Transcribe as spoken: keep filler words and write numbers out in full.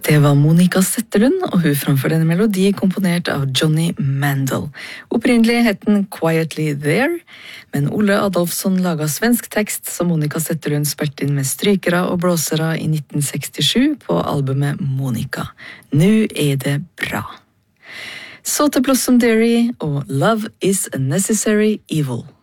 Det var Monica Zetterlund, og hun framførte en melodi komponert av Johnny Mandel. Opprinnelig het den Quietly There, men Ole Adolfsson laget svensk tekst som Monica Zetterlund spilte inn med strykere og blåsere i nitten sekstisju på albumet Monica. Nu er det bra. Så til Blossom Dairy og Love is a Necessary Evil.